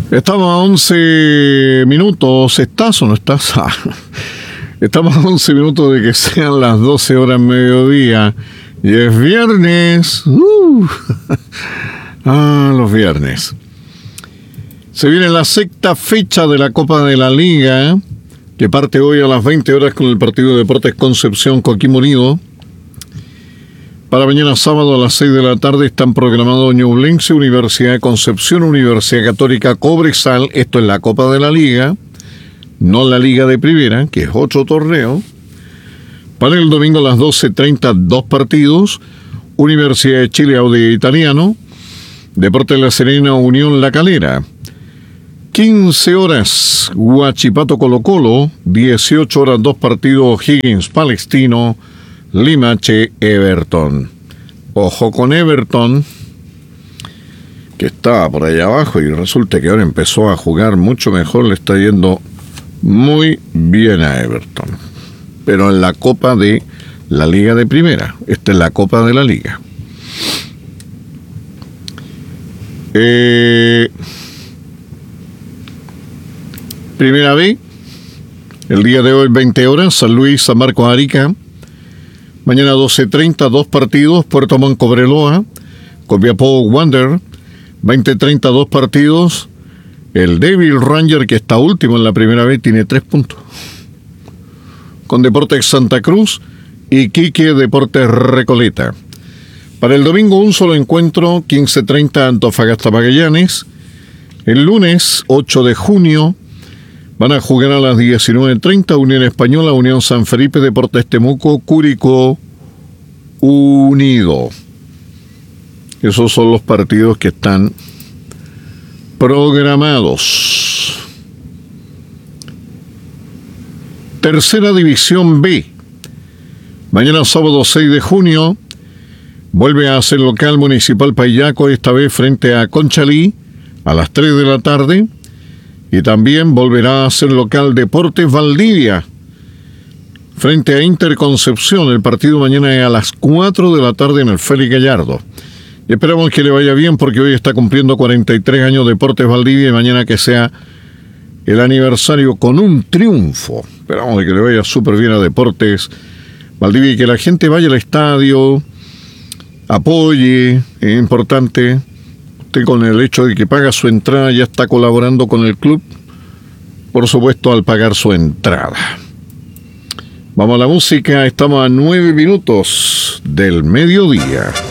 Estamos a 11 minutos. ¿Estás o no estás? Estamos a 11 minutos de que sean las 12 horas mediodía. Y es viernes. Los viernes. Se viene la sexta fecha de la Copa de la Liga, que parte hoy a las 20 horas con el partido de Deportes Concepción Coquimbo Unido. Para mañana sábado a las 6 de la tarde están programados Ñublense, Universidad de Concepción, Universidad Católica, Cobresal. Esto es la Copa de la Liga, no la Liga de Primera, que es otro torneo. Para el domingo a las 12:30, dos partidos. Universidad de Chile, Audax Italiano. Deportes La Serena, Unión La Calera. 15 horas, Huachipato Colo Colo. 18 horas, dos partidos, Higgins Palestino. Limache Everton. Ojo con Everton, que estaba por allá abajo y resulta que ahora empezó a jugar mucho mejor. Le está yendo muy bien a Everton, pero en la Copa de la Liga de Primera. Esta es la Copa de la Liga. Primera B, el día de hoy 20 horas, San Luis, San Marcos, Arica. Mañana 12:30, dos partidos, Puerto Montt, Cobreloa, Copiapó, Wander. 20:30, dos partidos. El Devil Ranger, que está último en la primera vez, tiene 3 puntos. Con Deportes Santa Cruz y Iquique Deportes Recoleta. Para el domingo un solo encuentro, 15:30, Antofagasta Magallanes. El lunes 8 de junio van a jugar a las 19:30, Unión Española, Unión San Felipe, Deportes Temuco, Curicó Unido. Esos son los partidos que están programados. Tercera División B. Mañana sábado 6 de junio vuelve a ser local Municipal Payaco, esta vez frente a Conchalí, a las 3 de la tarde. Y también volverá a ser local Deportes Valdivia frente a Interconcepción. El partido mañana es a las 4 de la tarde en el Félix Gallardo. Y esperamos que le vaya bien porque hoy está cumpliendo 43 años Deportes Valdivia y mañana que sea el aniversario con un triunfo. Esperamos que le vaya súper bien a Deportes Valdivia y que la gente vaya al estadio, apoye, es importante. Usted con el hecho de que paga su entrada ya está colaborando con el club, por supuesto, al pagar su entrada. Vamos a la música, estamos a 9 minutos del mediodía.